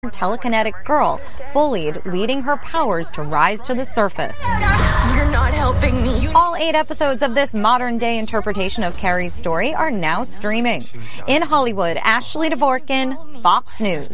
telekinetic girl, bullied, leading her powers to rise to the surface. You're not helping me. All 8 episodes of this modern-day interpretation of Carrie's story are now streaming. In Hollywood, Ashley Dvorkin, Fox News.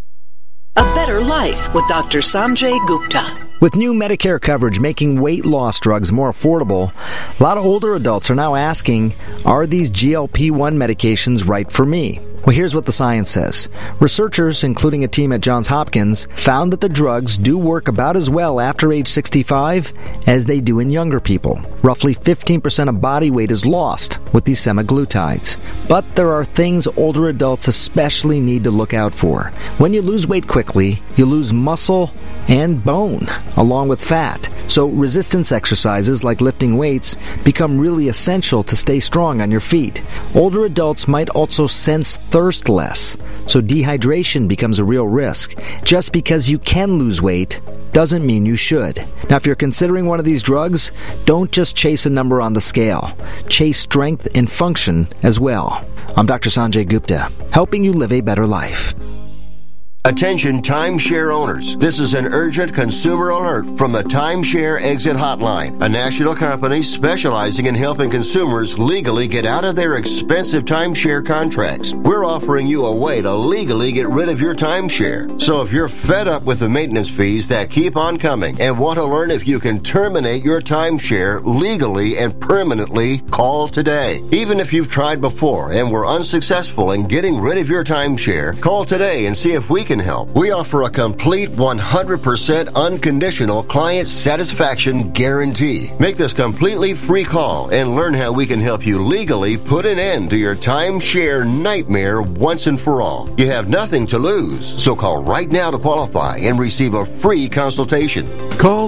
A Better Life with Dr. Sanjay Gupta. With new Medicare coverage making weight loss drugs more affordable, a lot of older adults are now asking, are these GLP-1 medications right for me? Well, here's what the science says. Researchers, including a team at Johns Hopkins, found that the drugs do work about as well after age 65 as they do in younger people. Roughly 15% of body weight is lost with these semaglutides. But there are things older adults especially need to look out for. When you lose weight quickly, you lose muscle and bone, along with fat. So resistance exercises like lifting weights become really essential to stay strong on your feet. Older adults might also sense thirst less, so dehydration becomes a real risk. Just because you can lose weight doesn't mean you should. Now, if you're considering one of these drugs, don't just chase a number on the scale. Chase strength and function as well. I'm Dr. Sanjay Gupta, helping you live a better life. Attention timeshare owners. This is an urgent consumer alert from the Timeshare Exit Hotline, a national company specializing in helping consumers legally get out of their expensive timeshare contracts. We're offering you a way to legally get rid of your timeshare. So if you're fed up with the maintenance fees that keep on coming and want to learn if you can terminate your timeshare legally and permanently, call today. Even if you've tried before and were unsuccessful in getting rid of your timeshare, call today and see if we can help. We offer a complete 100% unconditional client satisfaction guarantee. Make this completely free call and learn how we can help you legally put an end to your timeshare nightmare once and for all. You have nothing to lose, so call right now to qualify and receive a free consultation. Call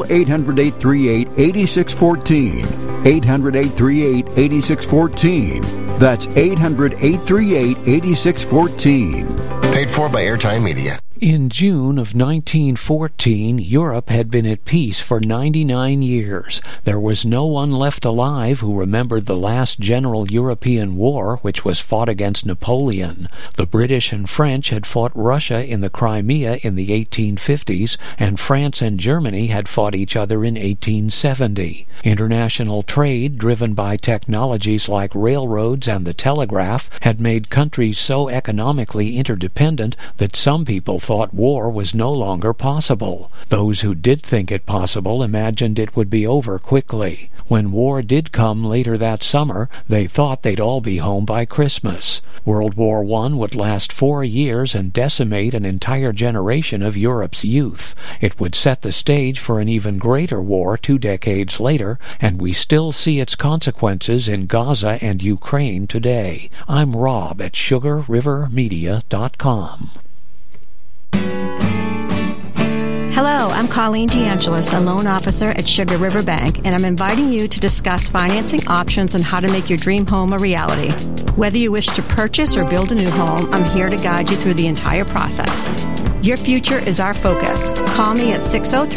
800-838-8614. 800-838-8614. That's 800-838-8614. Paid for by Airtime Media. In June of 1914, Europe had been at peace for 99 years. There was no one left alive who remembered the last general European war, which was fought against Napoleon. The British and French had fought Russia in the Crimea in the 1850s, and France and Germany had fought each other in 1870. International trade, driven by technologies like railroads and the telegraph, had made countries so economically interdependent that some people thought war was no longer possible. Those who did think it possible imagined it would be over quickly. When war did come later that summer, they thought they'd all be home by Christmas. World War I would last 4 years and decimate an entire generation of Europe's youth. It would set the stage for an even greater war 2 decades later, and we still see its consequences in Gaza and Ukraine today. I'm Rob at SugarRiverMedia.com. Hello, I'm Colleen DeAngelis, a loan officer at Sugar River Bank, and I'm inviting you to discuss financing options and how to make your dream home a reality. Whether you wish to purchase or build a new home, I'm here to guide you through the entire process. Your future is our focus. Call me at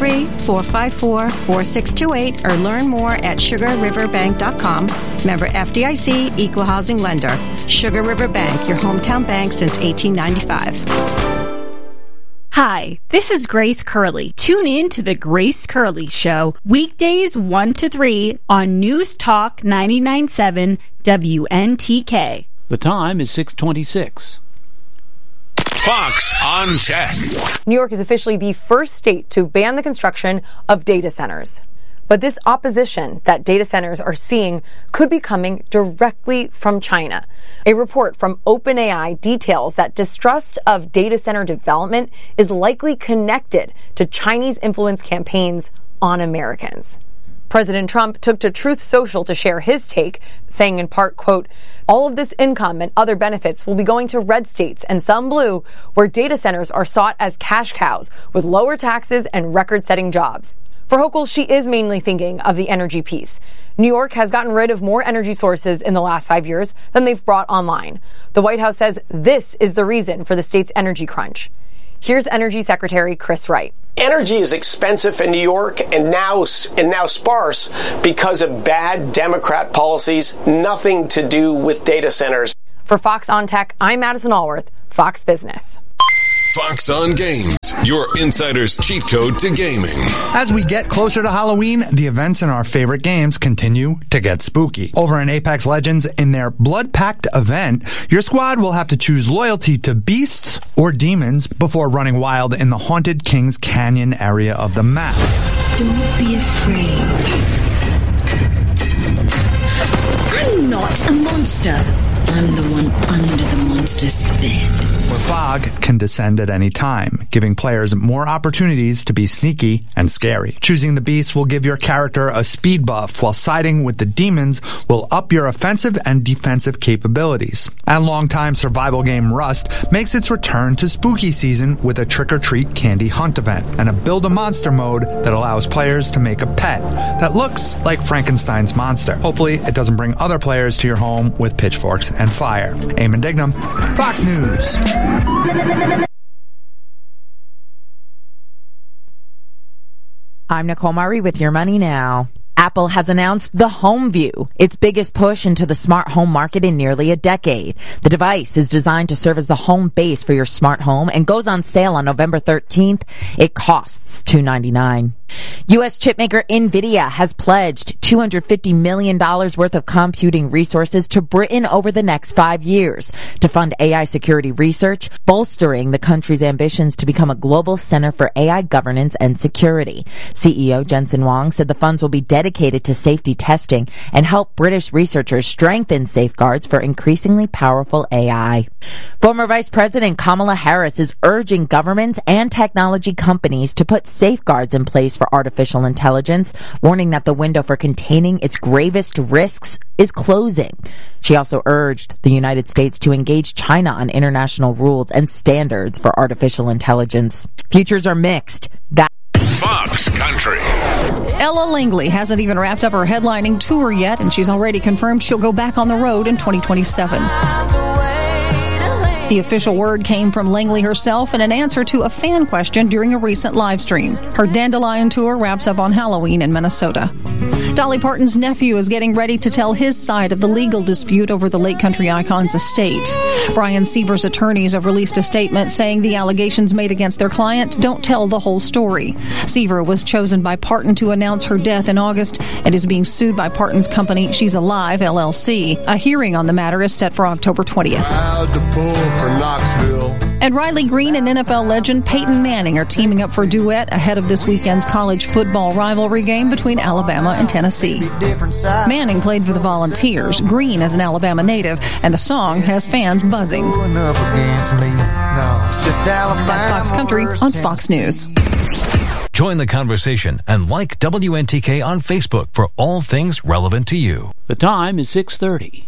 603-454-4628 or learn more at sugarriverbank.com. Member FDIC, Equal Housing Lender. Sugar River Bank, your hometown bank since 1895. Hi, this is Grace Curley. Tune in to The Grace Curley Show, weekdays 1 to 3 on News Talk 99.7 WNTK. The time is 6:26. Fox on Tech. New York is officially the first state to ban the construction of data centers. But this opposition that data centers are seeing could be coming directly from China. A report from OpenAI details that distrust of data center development is likely connected to Chinese influence campaigns on Americans. President Trump took to Truth Social to share his take, saying in part, quote, all of this income and other benefits will be going to red states and some blue, where data centers are sought as cash cows with lower taxes and record-setting jobs. For Hochul, she is mainly thinking of the energy piece. New York has gotten rid of more energy sources in the last 5 years than they've brought online. The White House says this is the reason for the state's energy crunch. Here's Energy Secretary Chris Wright. Energy is expensive in New York and now sparse because of bad Democrat policies, nothing to do with data centers. For Fox on Tech, I'm Madison Allworth, Fox Business. Fox on Games, your insider's cheat code to gaming. As we get closer to Halloween, the events in our favorite games continue to get spooky. Over in Apex Legends, in their Blood Pact event, your squad will have to choose loyalty to beasts or demons before running wild in the Haunted Kings Canyon area of the map. Don't be afraid. I'm not a monster. I'm the one under the monster's bed. Where fog can descend at any time, giving players more opportunities to be sneaky and scary. Choosing the beast will give your character a speed buff, while siding with the demons will up your offensive and defensive capabilities. And longtime survival game Rust makes its return to spooky season with a trick-or-treat candy hunt event and a build-a-monster mode that allows players to make a pet that looks like Frankenstein's monster. Hopefully, it doesn't bring other players to your home with pitchforks and fire. Eamon Dignam, Fox News. I'm Nicole Murray with Your Money Now. Apple has announced the HomeView, its biggest push into the smart home market in nearly a decade. The device is designed to serve as the home base for your smart home and goes on sale on November 13th. It costs $299. U.S. chipmaker NVIDIA has pledged $250 million worth of computing resources to Britain over the next 5 years to fund AI security research, bolstering the country's ambitions to become a global center for AI governance and security. CEO Jensen Huang said the funds will be dedicated to safety testing and help British researchers strengthen safeguards for increasingly powerful AI. Former Vice President Kamala Harris is urging governments and technology companies to put safeguards in place for artificial intelligence, warning that the window for containing its gravest risks is closing. She also urged the United States to engage China on international rules and standards for artificial intelligence. Futures are mixed. Fox Country. Ella Langley hasn't even wrapped up her headlining tour yet, and she's already confirmed she'll go back on the road in 2027. The official word came from Langley herself in an answer to a fan question during a recent live stream. Her Dandelion tour wraps up on Halloween in Minnesota. Dolly Parton's nephew is getting ready to tell his side of the legal dispute over the late country icon's estate. Brian Seaver's attorneys have released a statement saying the allegations made against their client don't tell the whole story. Seaver was chosen by Parton to announce her death in August and is being sued by Parton's company She's Alive, LLC. A hearing on the matter is set for October 20th. And Riley Green and NFL legend Peyton Manning are teaming up for a duet ahead of this weekend's college football rivalry game between Alabama and Tennessee. Manning played for the Volunteers. Green is an Alabama native, and the song has fans buzzing. That's Fox Country on Fox News. Join the conversation and like WNTK on Facebook for all things relevant to you. The time is 6:30.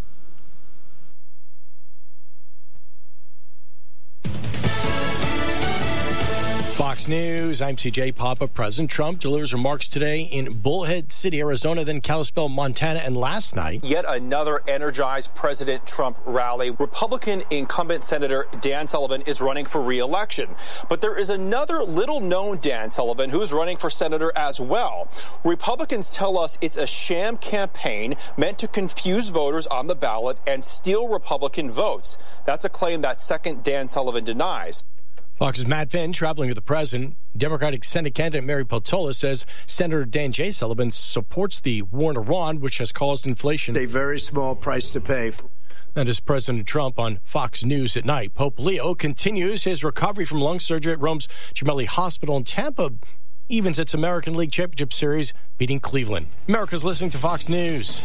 Fox News, I'm CJ Papa. President Trump delivers remarks today in Bullhead City, Arizona, then Kalispell, Montana, and last night. Yet another energized President Trump rally. Republican incumbent Senator Dan Sullivan is running for re-election. But there is another little-known Dan Sullivan who's running for senator as well. Republicans tell us it's a sham campaign meant to confuse voters on the ballot and steal Republican votes. That's a claim that second Dan Sullivan denies. Fox's Matt Finn traveling with the president. Democratic Senate candidate Mary Peltola says Senator Dan J. Sullivan supports the war in Iran, which has caused inflation. A very small price to pay. That is President Trump on Fox News at night. Pope Leo continues his recovery from lung surgery at Rome's Gemelli Hospital in Tampa. Evens its American League Championship Series, beating Cleveland. America's listening to Fox News.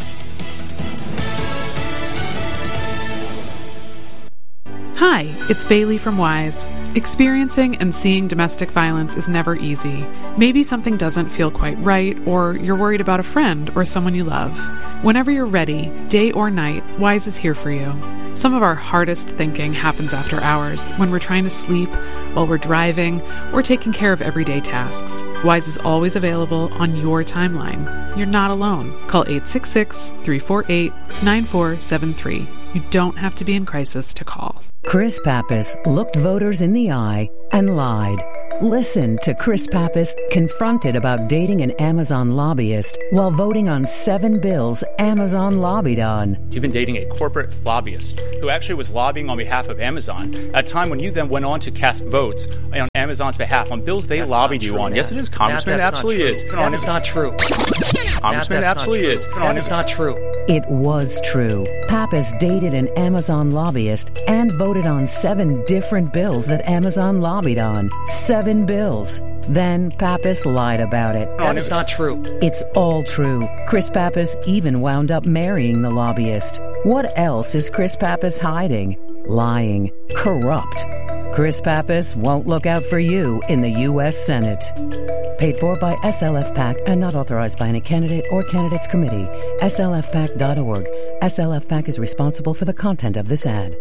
Hi, it's Bailey from Wise. Experiencing and seeing domestic violence is never easy. Maybe something doesn't feel quite right, or you're worried about a friend or someone you love. Whenever you're ready, day or night, Wise is here for you. Some of our hardest thinking happens after hours, when we're trying to sleep, while we're driving, or taking care of everyday tasks. Wise is always available on your timeline. You're not alone. Call 866-348-9473. You don't have to be in crisis to call. Chris Pappas looked voters in the eye and lied. Listen to Chris Pappas confronted about dating an Amazon lobbyist while voting on 7 bills Amazon lobbied on. You've been dating a corporate lobbyist who actually was lobbying on behalf of Amazon at a time when you then went on to cast votes on Amazon's behalf on bills they lobbied you on. Yes, it is, Congressman. It absolutely is. That is not true. Congressman, it absolutely is. That is not true. It was true. Pappas dated an Amazon lobbyist and voted on 7 different bills that Amazon lobbied on. 7 bills. Then Pappas lied about it. That is not true. It's all true. Chris Pappas even wound up marrying the lobbyist. What else is Chris Pappas hiding? Lying. Corrupt. Chris Pappas won't look out for you in the U.S. Senate. Paid for by SLF PAC and not authorized by any candidate or candidates committee. SLFPAC.org. SLF PAC is responsible for the content of this ad.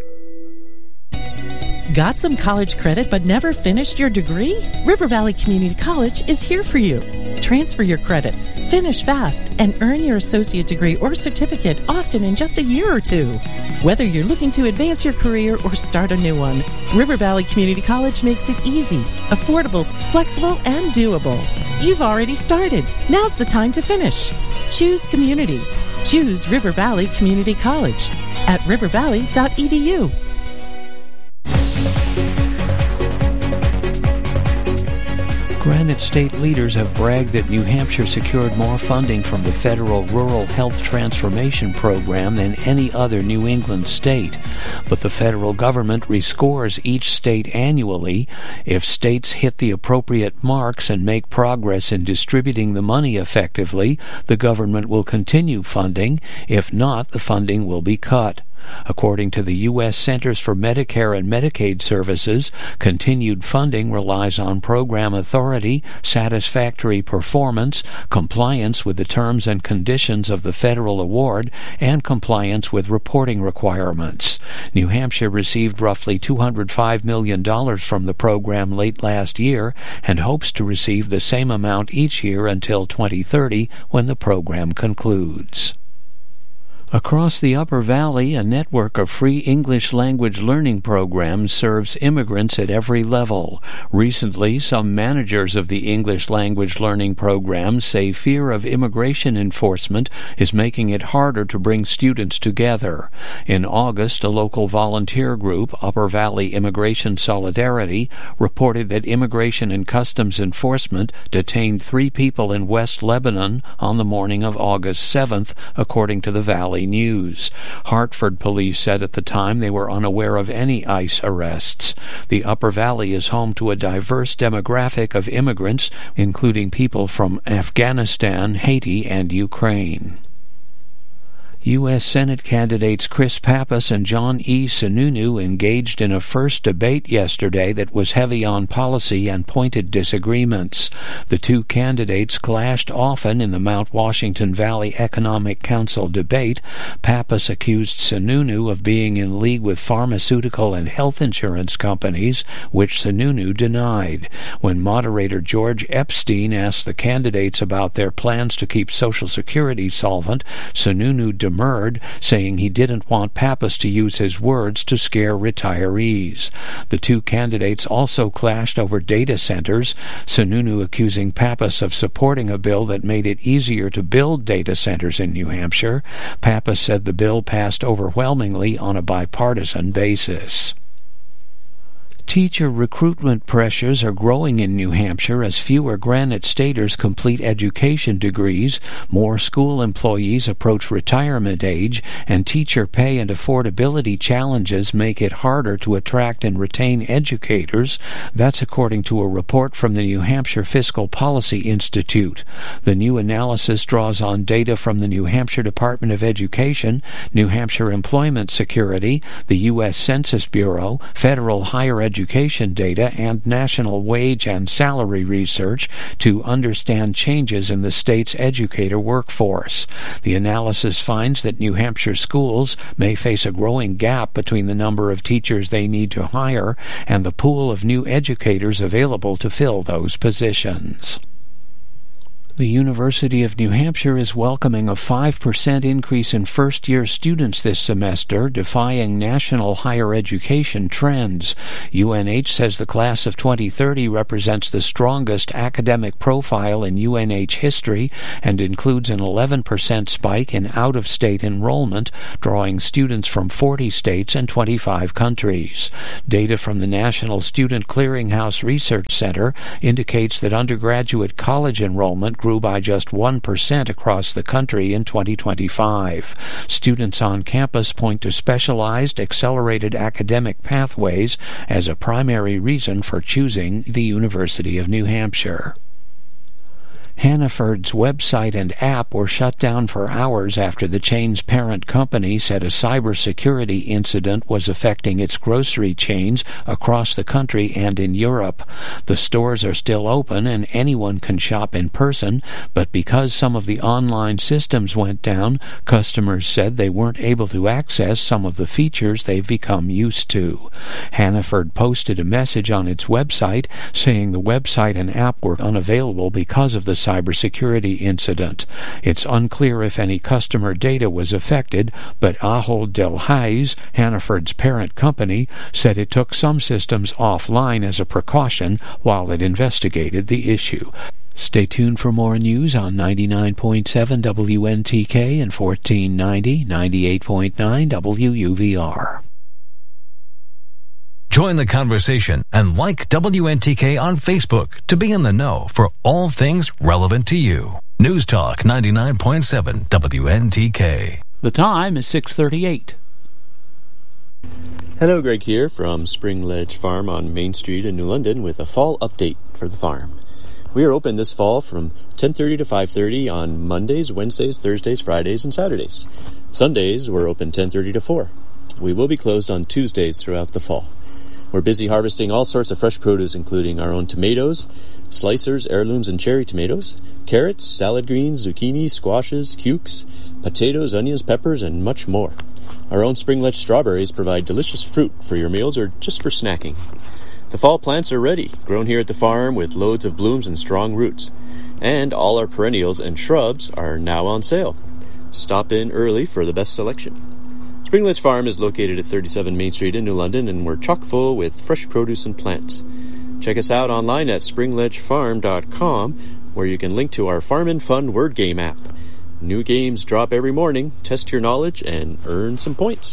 Got some college credit but never finished your degree? River Valley Community College is here for you. Transfer your credits, finish fast, and earn your associate degree or certificate often in just a year or 2. Whether you're looking to advance your career or start a new one, River Valley Community College makes it easy, affordable, flexible, and doable. You've already started. Now's the time to finish. Choose community. Choose River Valley Community College at rivervalley.edu. Granite State leaders have bragged that New Hampshire secured more funding from the federal Rural Health Transformation Program than any other New England state. But the federal government rescores each state annually. If states hit the appropriate marks and make progress in distributing the money effectively, the government will continue funding. If not, the funding will be cut. According to the U.S. Centers for Medicare and Medicaid Services, continued funding relies on program authority, satisfactory performance, compliance with the terms and conditions of the federal award, and compliance with reporting requirements. New Hampshire received roughly $205 million from the program late last year and hopes to receive the same amount each year until 2030 when the program concludes. Across the Upper Valley, a network of free English language learning programs serves immigrants at every level. Recently, some managers of the English language learning programs say fear of immigration enforcement is making it harder to bring students together. In August, a local volunteer group, Upper Valley Immigration Solidarity, reported that Immigration and Customs Enforcement detained 3 people in West Lebanon on the morning of August 7th, according to the Valley News. Hartford police said at the time they were unaware of any ICE arrests. The Upper Valley is home to a diverse demographic of immigrants, including people from Afghanistan, Haiti, and Ukraine. U.S. Senate candidates Chris Pappas and John E. Sununu engaged in a first debate yesterday that was heavy on policy and pointed disagreements. The 2 candidates clashed often in the Mount Washington Valley Economic Council debate. Pappas accused Sununu of being in league with pharmaceutical and health insurance companies, which Sununu denied. When moderator George Epstein asked the candidates about their plans to keep Social Security solvent, Sununu demurred, saying he didn't want Pappas to use his words to scare retirees. The 2 candidates also clashed over data centers, Sununu accusing Pappas of supporting a bill that made it easier to build data centers in New Hampshire. Pappas said the bill passed overwhelmingly on a bipartisan basis. Teacher recruitment pressures are growing in New Hampshire as fewer Granite Staters complete education degrees, more school employees approach retirement age, and teacher pay and affordability challenges make it harder to attract and retain educators. That's according to a report from the New Hampshire Fiscal Policy Institute. The new analysis draws on data from the New Hampshire Department of Education, New Hampshire Employment Security, the U.S. Census Bureau, federal higher education data, and national wage and salary research to understand changes in the state's educator workforce. The analysis finds that New Hampshire schools may face a growing gap between the number of teachers they need to hire and the pool of new educators available to fill those positions. The University of New Hampshire is welcoming a 5% increase in first-year students this semester, defying national higher education trends. UNH says the class of 2030 represents the strongest academic profile in UNH history and includes an 11% spike in out-of-state enrollment, drawing students from 40 states and 25 countries. Data from the National Student Clearinghouse Research Center indicates that undergraduate college enrollment grew by just 1% across the country in 2025. Students on campus point to specialized, accelerated academic pathways as a primary reason for choosing the University of New Hampshire. Hannaford's website and app were shut down for hours after the chain's parent company said a cybersecurity incident was affecting its grocery chains across the country and in Europe. The stores are still open and anyone can shop in person, but because some of the online systems went down, customers said they weren't able to access some of the features they've become used to. Hannaford posted a message on its website saying the website and app were unavailable because of the cybersecurity incident. It's unclear if any customer data was affected, but Ahold Delhaize, Hannaford's parent company, said it took some systems offline as a precaution while it investigated the issue. Stay tuned for more news on 99.7 WNTK and 1490, 98.9 WUVR. Join the conversation and like WNTK on Facebook to be in the know for all things relevant to you. News Talk 99.7 WNTK. The time is 6:38. Hello, Greg here from Spring Ledge Farm on Main Street in New London with a fall update for the farm. We are open this fall from 10:30 to 5:30 on Mondays, Wednesdays, Thursdays, Fridays, and Saturdays. Sundays, we're open 10:30 to 4. We will be closed on Tuesdays throughout the fall. We're busy harvesting all sorts of fresh produce, including our own tomatoes, slicers, heirlooms, and cherry tomatoes, carrots, salad greens, zucchini, squashes, cukes, potatoes, onions, peppers, and much more. Our own Spring Ledge strawberries provide delicious fruit for your meals or just for snacking. The fall plants are ready, grown here at the farm with loads of blooms and strong roots. And all our perennials and shrubs are now on sale. Stop in early for the best selection. Spring Ledge Farm is located at 37 Main Street in New London, and we're chock full with fresh produce and plants. Check us out online at springledgefarm.com, where you can link to our Farm and Fun word game app. New games drop every morning. Test your knowledge and earn some points.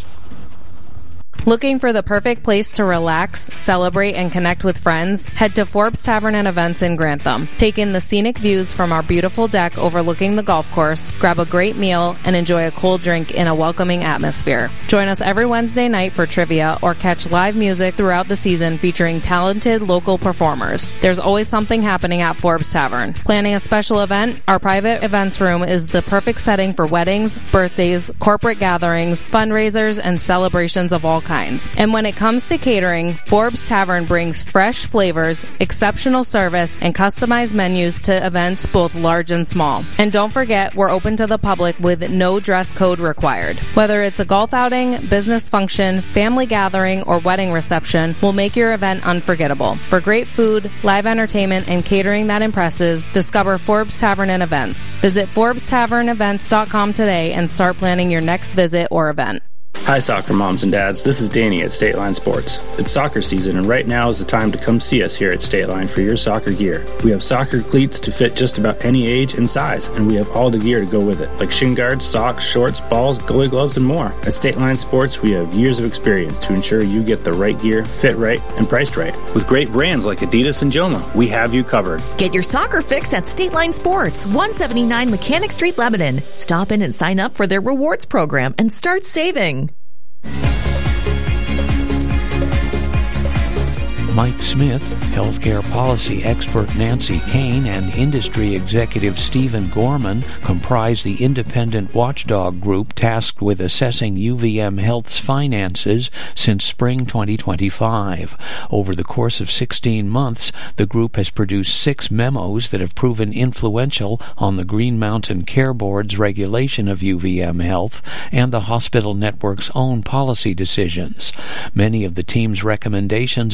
Looking for the perfect place to relax, celebrate, and connect with friends? Head to Forbes Tavern and Events in Grantham. Take in the scenic views from our beautiful deck overlooking the golf course, grab a great meal, and enjoy a cold drink in a welcoming atmosphere. Join us every Wednesday night for trivia or catch live music throughout the season featuring talented local performers. There's always something happening at Forbes Tavern. Planning a special event? Our private events room is the perfect setting for weddings, birthdays, corporate gatherings, fundraisers, and celebrations of all kinds. And when it comes to catering, Forbes Tavern brings fresh flavors, exceptional service, and customized menus to events both large and small. And don't forget, we're open to the public with no dress code required. Whether it's a golf outing, business function, family gathering, or wedding reception, we'll make your event unforgettable. For great food, live entertainment, and catering that impresses, discover Forbes Tavern and Events. Visit ForbesTavernEvents.com today and start planning your next visit or event. Hi, soccer moms and dads. This is Danny at State Line Sports. It's soccer season, and right now is the time to come see us here at State Line for your soccer gear. We have soccer cleats to fit just about any age and size, and we have all the gear to go with it, like shin guards, socks, shorts, balls, goalie gloves, and more. At State Line Sports, we have years of experience to ensure you get the right gear, fit right, and priced right. With great brands like Adidas and Joma, we have you covered. Get your soccer fix at State Line Sports, 179 Mechanic Street, Lebanon. Stop in and sign up for their rewards program and start saving. Mike Smith, healthcare policy expert Nancy Kane, and industry executive Stephen Gorman comprise the independent watchdog group tasked with assessing UVM Health's finances since spring 2025. Over the course of 16 months, the group has produced 6 memos that have proven influential on the Green Mountain Care Board's regulation of UVM Health and the hospital network's own policy decisions. Many of the team's recommendations in their findings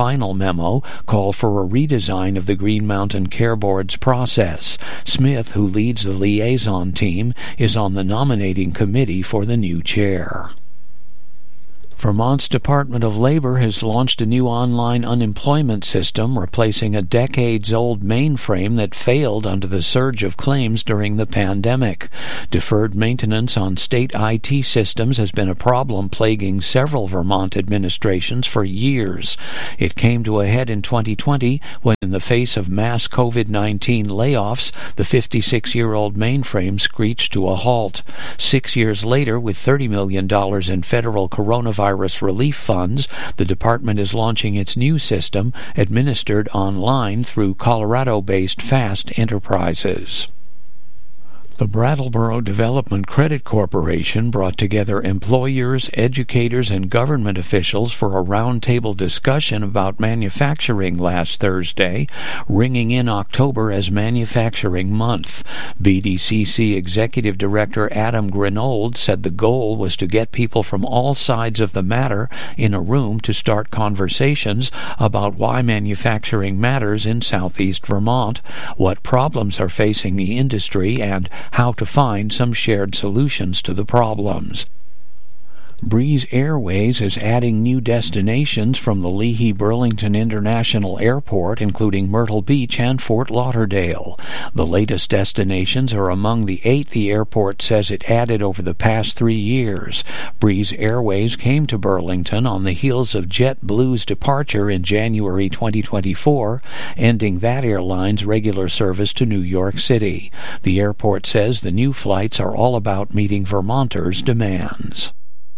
final memo call for a redesign of the Green Mountain Care Board's process. Smith, who leads the liaison team, is on the nominating committee for the new chair. Vermont's Department of Labor has launched a new online unemployment system, replacing a decades-old mainframe that failed under the surge of claims during the pandemic. Deferred maintenance on state IT systems has been a problem plaguing several Vermont administrations for years. It came to a head in 2020 when, in the face of mass COVID-19 layoffs, the 56-year-old mainframe screeched to a halt. 6 years later, with $30 million in federal coronavirus relief funds, the department is launching its new system, administered online through Colorado-based Fast Enterprises. The Brattleboro Development Credit Corporation brought together employers, educators, and government officials for a roundtable discussion about manufacturing last Thursday, ringing in October as Manufacturing Month. BDCC Executive Director Adam Grinold said the goal was to get people from all sides of the matter in a room to start conversations about why manufacturing matters in southeast Vermont, what problems are facing the industry, and how to find some shared solutions to the problems. Breeze Airways is adding new destinations from the Leahy-Burlington International Airport, including Myrtle Beach and Fort Lauderdale. The latest destinations are among the 8 the airport says it added over the past 3 years. Breeze Airways came to Burlington on the heels of JetBlue's departure in January 2024, ending that airline's regular service to New York City. The airport says the new flights are all about meeting Vermonters' demands.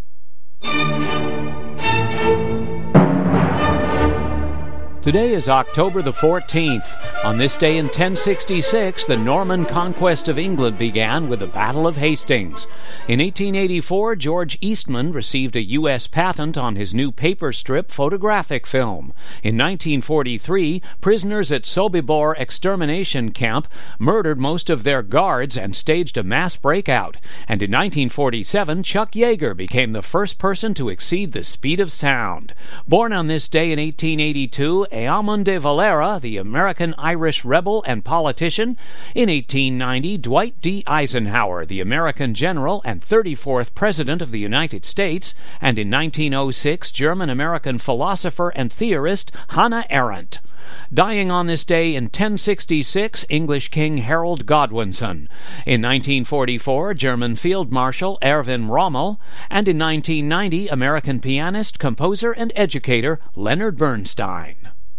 Today is October the 14th. On this day in 1066, the Norman conquest of England began with the Battle of Hastings. In 1884, George Eastman received a U.S. patent on his new paper strip photographic film. In 1943, prisoners at Sobibor extermination camp murdered most of their guards and staged a mass breakout. And in 1947, Chuck Yeager became the first person to exceed the speed of sound. Born on this day in 1882, Eamon de Valera, the American-Irish rebel and politician. In 1890, Dwight D. Eisenhower, the American general and 34th President of the United States. And in 1906, German-American philosopher and theorist Hannah Arendt. Dying on this day in 1066, English King Harold Godwinson. In 1944, German Field Marshal Erwin Rommel. And in 1990, American pianist, composer, and educator Leonard Bernstein.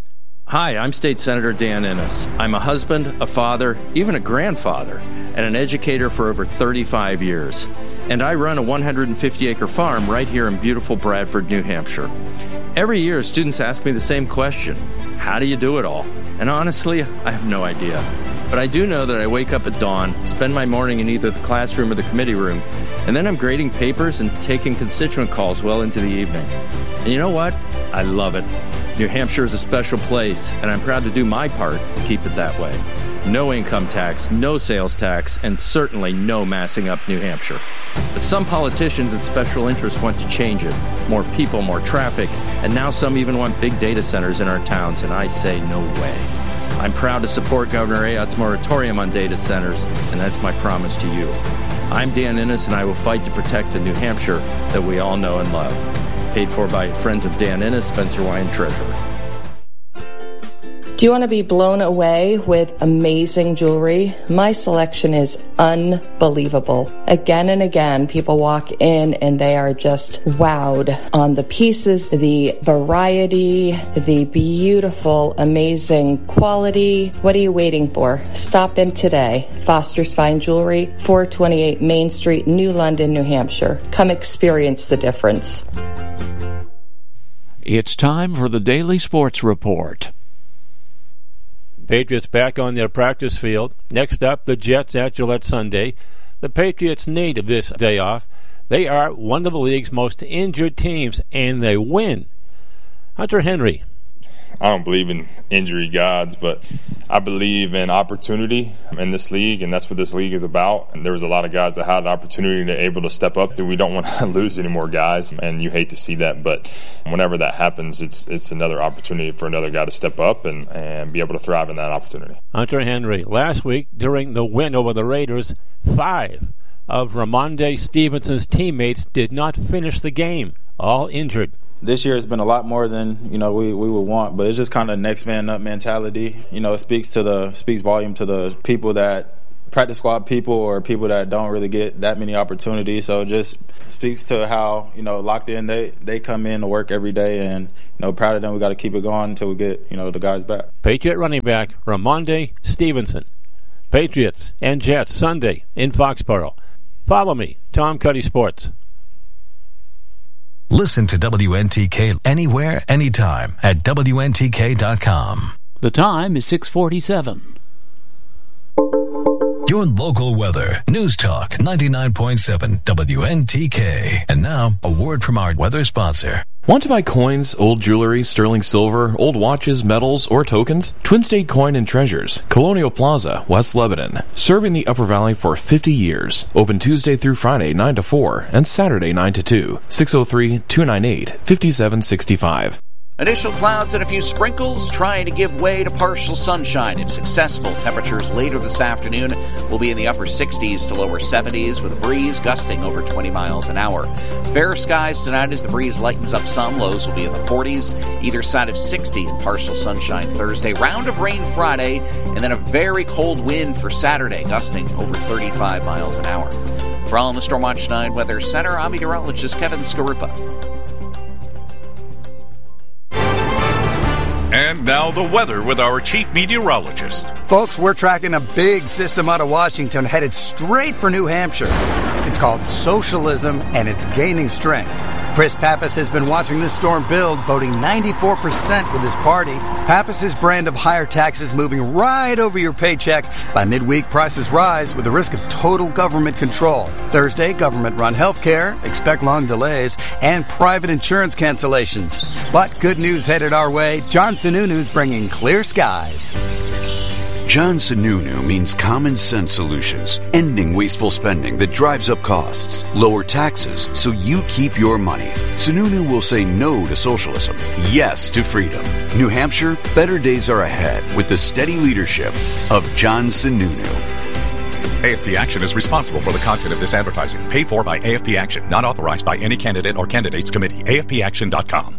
Hi, I'm State Senator Dan Innes. I'm a husband, a father, even a grandfather, and an educator for over 35 years. And I run a 150-acre farm right here in beautiful Bradford, New Hampshire. Every year, students ask me the same question: how do you do it all? And honestly, I have no idea. But I do know that I wake up at dawn, spend my morning in either the classroom or the committee room, and then I'm grading papers and taking constituent calls well into the evening. And you know what? I love it. New Hampshire is a special place, and I'm proud to do my part to keep it that way. No income tax, no sales tax, and certainly no massing up New Hampshire. But some politicians and special interests want to change it. More people, more traffic, and now some even want big data centers in our towns, and I say no way. I'm proud to support Governor Ayotte's moratorium on data centers, and that's my promise to you. I'm Dan Innes, and I will fight to protect the New Hampshire that we all know and love. Paid for by Friends of Dan Innes, Spencer Wine, Treasurer. Do you want to be blown away with amazing jewelry? My selection is unbelievable. Again and again, people walk in and they are just wowed on the pieces, the variety, the beautiful, amazing quality. What are you waiting for? Stop in today. Foster's Fine Jewelry, 428 Main Street, New London, New Hampshire. Come experience the difference. It's time for the Daily Sports Report. Patriots back on their practice field. Next up, the Jets at Gillette Sunday. The Patriots need this day off. They are one of the league's most injured teams, and they win. Hunter Henry. I don't believe in injury gods, but I believe in opportunity in this league, and that's what this league is about. And there was a lot of guys that had an opportunity to able to step up. We don't want to lose any more guys, and you hate to see that. But whenever that happens, it's another opportunity for another guy to step up and be able to thrive in that opportunity. Hunter Henry, last week during the win over the Raiders, 5 of Rhamondre Stevenson's teammates did not finish the game, all injured. This year has been a lot more than we would want, but it's just kind of next man up mentality. It speaks volume to the people that practice squad people or people that don't really get that many opportunities. So it just speaks to how locked in they come in to work every day, and proud of them. We got to keep it going until we get the guys back. Patriot running back Rhamondre Stevenson. Patriots and Jets Sunday in Foxborough. Follow me, Tom Cuddy Sports. Listen to WNTK anywhere, anytime at WNTK.com. The time is 6:47. Your local weather. News Talk 99.7 WNTK. And now, a word from our weather sponsor. Want to buy coins, old jewelry, sterling silver, old watches, medals, or tokens? Twin State Coin and Treasures, Colonial Plaza, West Lebanon. Serving the Upper Valley for 50 years. Open Tuesday through Friday 9 to 4 and Saturday 9 to 2. 603-298-5765. Initial clouds and a few sprinkles trying to give way to partial sunshine. If successful, temperatures later this afternoon will be in the upper 60s to lower 70s with a breeze gusting over 20 miles an hour. Fair skies tonight as the breeze lightens up some. Lows will be in the 40s, either side of 60 and partial sunshine Thursday. Round of rain Friday, and then a very cold wind for Saturday, gusting over 35 miles an hour. From the Stormwatch 9 Weather Center, I'm meteorologist Kevin Skarupa. And now the weather with our chief meteorologist. Folks, we're tracking a big system out of Washington headed straight for New Hampshire. It's called socialism, and it's gaining strength. Chris Pappas has been watching this storm build, voting 94% with his party. Pappas's brand of higher taxes moving right over your paycheck. By midweek, prices rise with the risk of total government control. Thursday, government-run health care, expect long delays, and private insurance cancellations. But good news headed our way. John Sununu's bringing clear skies. John Sununu means common sense solutions, ending wasteful spending that drives up costs, lower taxes so you keep your money. Sununu will say no to socialism, yes to freedom. New Hampshire, better days are ahead with the steady leadership of John Sununu. AFP Action is responsible for the content of this advertising, paid for by AFP Action, not authorized by any candidate or candidates committee. AFPAction.com.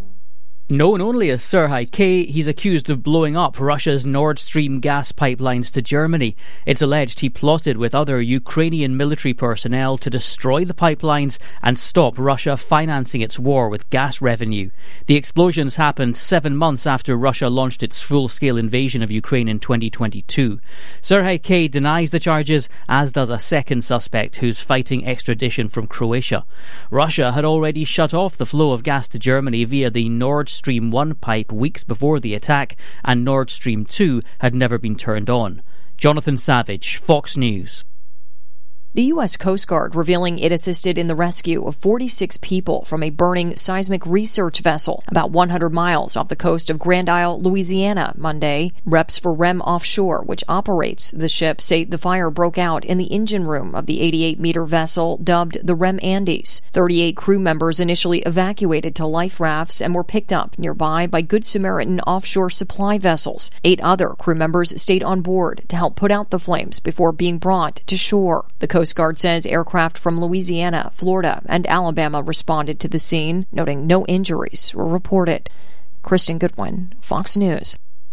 Known only as Serhii K, he's accused of blowing up Russia's Nord Stream gas pipelines to Germany. It's alleged he plotted with other Ukrainian military personnel to destroy the pipelines and stop Russia financing its war with gas revenue. The explosions happened 7 months after Russia launched its full-scale invasion of Ukraine in 2022. Serhii K denies the charges, as does a second suspect who's fighting extradition from Croatia. Russia had already shut off the flow of gas to Germany via the Nord Stream 1 pipe weeks before the attack, and Nord Stream 2 had never been turned on. Jonathan Savage, Fox News. The U.S. Coast Guard revealing it assisted in the rescue of 46 people from a burning seismic research vessel about 100 miles off the coast of Grand Isle, Louisiana, Monday. Reps for REM Offshore, which operates the ship, say the fire broke out in the engine room of the 88-meter vessel dubbed the REM Andes. 38 crew members initially evacuated to life rafts and were picked up nearby by Good Samaritan offshore supply vessels. 8 other crew members stayed on board to help put out the flames before being brought to shore. The Coast Guard says aircraft from Louisiana, Florida, and Alabama responded to the scene, noting no injuries were reported. Kristen Goodwin, Fox News.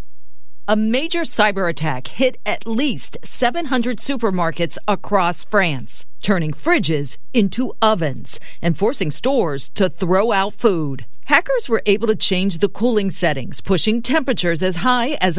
A major cyber attack hit at least 700 supermarkets across France, turning fridges into ovens and forcing stores to throw out food. Hackers were able to change the cooling settings, pushing temperatures as high as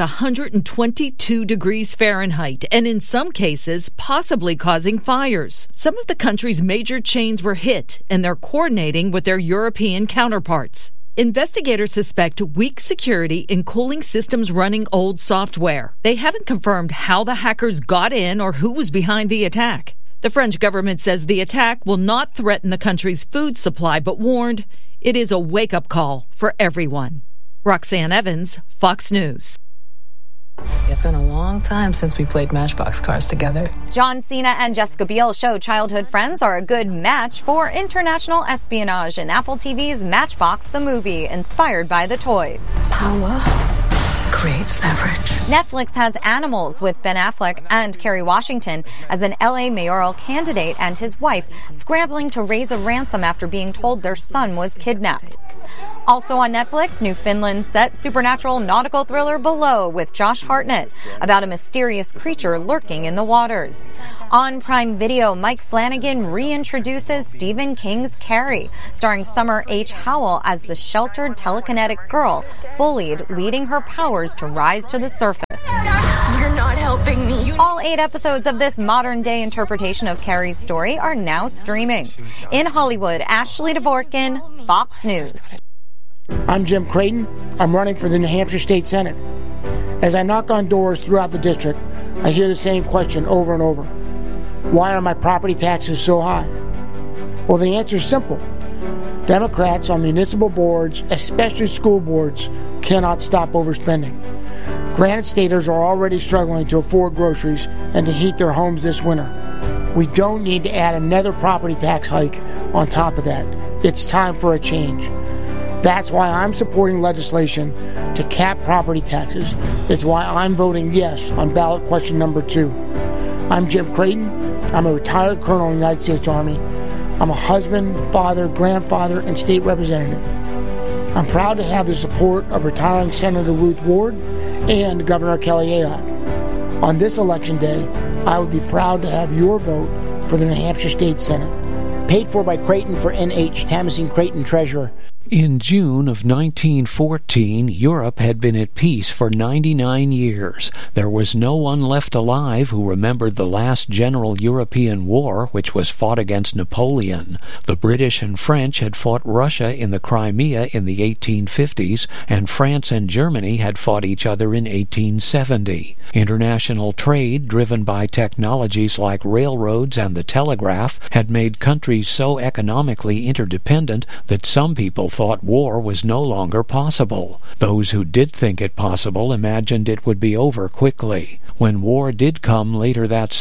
122 degrees Fahrenheit, and in some cases, possibly causing fires. Some of the country's major chains were hit, and they're coordinating with their European counterparts. Investigators suspect weak security in cooling systems running old software. They haven't confirmed how the hackers got in or who was behind the attack. The French government says the attack will not threaten the country's food supply, but warned it is a wake-up call for everyone. Roxanne Evans, Fox News. It's been a long time since we played Matchbox cards together. John Cena and Jessica Biel show childhood friends are a good match for international espionage in Apple TV's Matchbox the Movie, inspired by the toys. Power creates leverage. Netflix has Animals with Ben Affleck and Kerry Washington as an LA mayoral candidate and his wife scrambling to raise a ransom after being told their son was kidnapped. Also on Netflix, Newfoundland set supernatural nautical thriller Below with Josh Hartnett about a mysterious creature lurking in the waters. On Prime Video, Mike Flanagan reintroduces Stephen King's Carrie, starring Summer H. Howell as the sheltered telekinetic girl, bullied, leading her powers to rise to the surface. You're not helping me. All 8 episodes of this modern-day interpretation of Carrie's story are now streaming. In Hollywood, Ashley Dvorkin, Fox News. I'm Jim Creighton. I'm running for the New Hampshire State Senate. As I knock on doors throughout the district, I hear the same question over and over. Why are my property taxes so high? Well, the answer is simple. Democrats on municipal boards, especially school boards, cannot stop overspending. Granite Staters are already struggling to afford groceries and to heat their homes this winter. We don't need to add another property tax hike on top of that. It's time for a change. That's why I'm supporting legislation to cap property taxes. It's why I'm voting yes on ballot question number 2. I'm Jim Creighton. I'm a retired colonel in the United States Army. I'm a husband, father, grandfather, and state representative. I'm proud to have the support of retiring Senator Ruth Ward and Governor Kelly Ayotte. On this election day, I would be proud to have your vote for the New Hampshire State Senate. Paid for by Creighton for NH, Tamazine Creighton Treasurer. In June of 1914, Europe had been at peace for 99 years. There was no one left alive who remembered the last general European war, which was fought against Napoleon. The British and French had fought Russia in the Crimea in the 1850s, and France and Germany had fought each other in 1870. International trade, driven by technologies like railroads and the telegraph, had made countries so economically interdependent that some people thought war was no longer possible. Those who did think it possible imagined it would be over quickly. When war did come later that